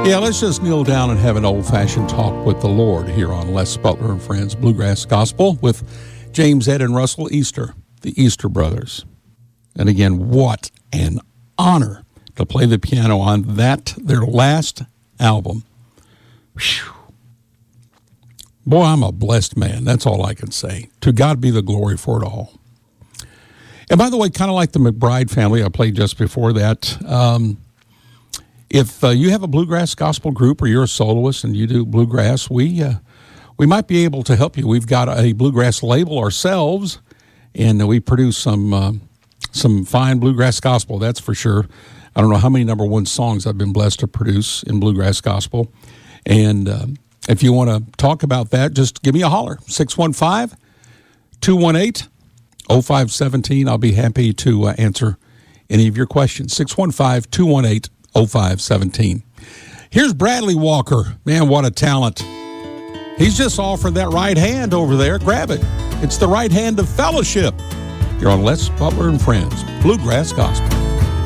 Yeah, let's just kneel down and have an old-fashioned talk with the Lord here on Les Butler and Friends Bluegrass Gospel with James, Ed, and Russell Easter, the Easter Brothers. And again, what an honor to play the piano on their last album. Whew. Boy, I'm a blessed man. That's all I can say. To God be the glory for it all. And by the way, kind of like the McBride family I played just before that, if you have a bluegrass gospel group or you're a soloist and you do bluegrass, we might be able to help you. We've got a bluegrass label ourselves, and we produce some fine bluegrass gospel, that's for sure. I don't know how many number one songs I've been blessed to produce in bluegrass gospel. And if you want to talk about that, just give me a holler, 615-218-0517. I'll be happy to answer any of your questions, 615-218-0517. Here's Bradley Walker. Man, what a talent. He's just offered that right hand over there. Grab it. It's the right hand of fellowship. You're on Les Butler and Friends, Bluegrass Gospel.